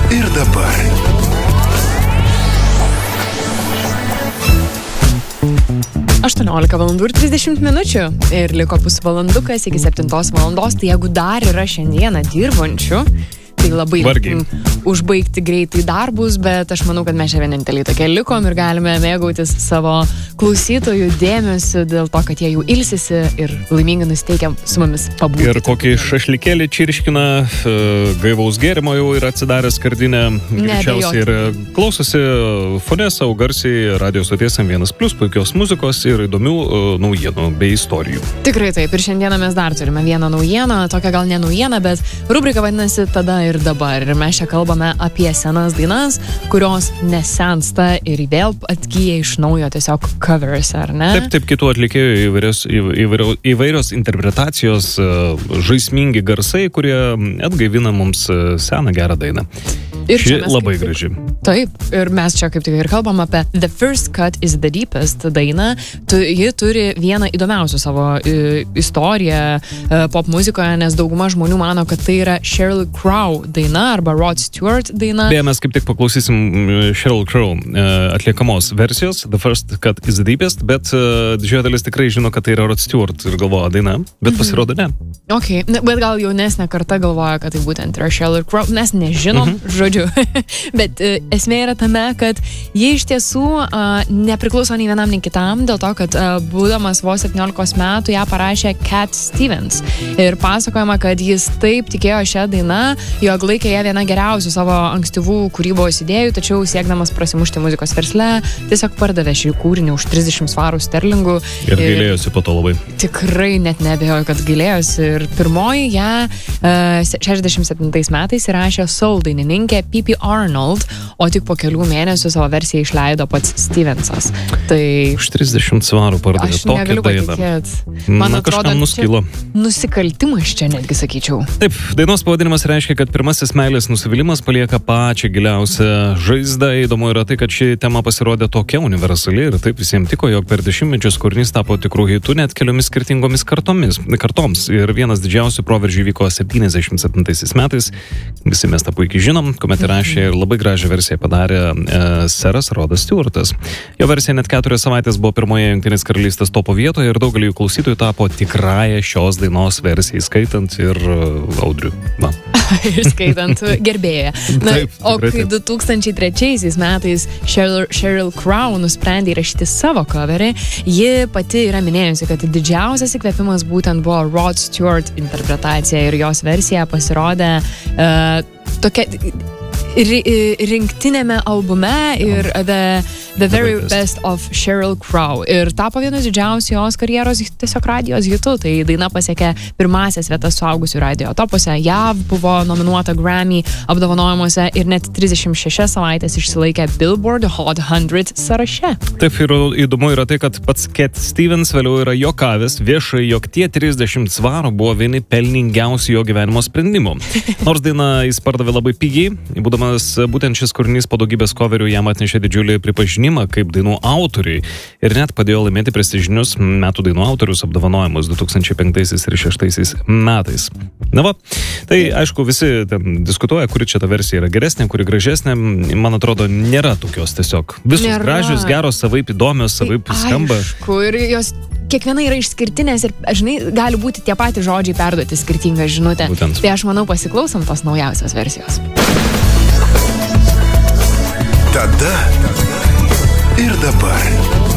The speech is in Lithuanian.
ir dabar. Aštuoniolika valandų ir 30 minučių ir liko pusvalandukas iki 7 valandos, tai jeigu dar yra šiandieną dirbančių, tai labai užbaigti greitai darbus, bet aš manau, kad mes čia vieninteliai tokie likom ir galime mėgautis savo klausytojų dėmesiu dėl to, kad jie jau ilsisi ir laimingai nusiteikia su mumis pabūti. Ir kokį šašlikėlį čirškina, gaivaus gėrimo jau yra atsidaręs skardinę, greičiausiai ir klausosi fone savo garsiai radio stoties M1+, puikios muzikos ir įdomių naujienų bei istorijų. Tikrai taip, ir šiandieną mes dar turime vieną naujieną, tokią gal ne naujieną, bet rubrika vadinasi Tada ir dabar. Ir mes čia kalbame apie senas dainas, kurios nesensta ir vėl atgyja iš naujo tiesiog covers, ar ne? Taip, kitų atlikėjų įvairios interpretacijos, žaismingi garsai, kurie atgaivina mums seną gerą dainą. Ši labai graži. Taip, ir mes čia kaip tik ir kalbam apie The First Cut is the Deepest dainą. Ji turi vieną įdomiausių savo istoriją pop muzikoje, nes dauguma žmonių mano, kad tai yra Sheryl Crow daina arba Rod Stewart daina. Beje, mes kaip tik paklausysim Sheryl Crow atliekamos versijos The First Cut is the Deepest, bet didžioji dalis tikrai žino, kad tai yra Rod Stewart ir galvoja daina, bet pasirodo ne. Ok, bet gal jaunesnė karta galvoja, kad tai būtent yra Sheryl Crow, mes nežinom, žodžiu. Bet esmė yra tame, kad jie iš tiesų nepriklauso nei vienam, nei kitam, dėl to, kad būdamas vos 17 metų ją parašė Cat Stevens. Ir pasakojama, kad jis taip tikėjo šią dainą, jog laikė ją vieną geriausių savo ankstyvų kūrybos idėjų, tačiau siekdamas prasimušti muzikos versle, tiesiog pardavė šį kūrinį už 30 svarų sterlingų. Ir gailėjosi po to labai. Tikrai net neabejoju, kad gailėjosi. Ir pirmoji ją 67 metais įrašė soul dainininkė Pippi Arnold, o tik po kelių mėnesių savo versiją išleido pats Stevensas. Tai už 30 svarų pardavė tokią dainą. Man atrodo, nuskilo. Nusikaltimas čia netgi sakyčiau. Taip, dainos pavadinimas reiškia, kad pirmasis meilės nusivylimas palieka pačią giliausią žaizdą. Įdomu yra tai, kad ši tema pasirodė tokia universali ir taip visiems tiko, jog per dešimtmečius kūrinys tapo tikrų hitų net keliomis skirtingomis kartoms. Ir vienas didžiausių proveržių vyko 77 metais. Visi mes tą puikiai žinom, kuomet įrašė ir labai gražią versiją padarė seras Rodas Stewartas. Jo versija net 4 savaitės buvo pirmoje Jungtinės karalystės topo vietoje ir daugelį klausytojų tapo tikrąją šios dainos versiją, skaitant ir Audrių. Išskaitant gerbėją. O kai 2003 metais Sheryl Crow nusprendė įrašyti savo coverį, ji pati yra minėjusi, kad didžiausias įkvėpimas būtent buvo Rod Stewart interpretacija ir jos versija pasirodė tokia rinktinėme albume ir The Very Best of Sheryl Crow. Ir tapo vienas didžiausių jos karjeros tiesiog radijos hitų. Tai daina pasiekė pirmasias vietas suaugusių radio topuose. JAV buvo nominuota Grammy apdovanojimuose ir net 36 savaitės išsilaikė Billboard Hot 100 sąraše. Taip, ir įdomu yra tai, kad pats Cat Stevens vėliau yra juokavęs viešai, jog tie 30 svarų buvo vieni pelningiausių jo gyvenimo sprendimų. Nors dainą jis pardavė labai pigiai, būdamas būtent šis kūrinys po daugybės coverių jam atnešė didžiulį pripažinimą kaip dainų autoriai ir net padėjo laimėti prestižinius metų dainų autorius apdovanojimus 2005 ir 2006 metais. Na va, tai aišku, visi ten diskutuoja, kuri čia ta versija yra geresnė, kuri gražesnė. Man atrodo, nėra tokios tiesiog. Visos gražios, geros, savaip įdomios, savaip skamba. Aišku, ir jos kiekviena yra išskirtinės ir, žinai, gali būti tie patys žodžiai perduoti skirtingą žinutę. Būtent. Tai aš manau, pasiklausom tos naujausios versijos. Tada ir dabar.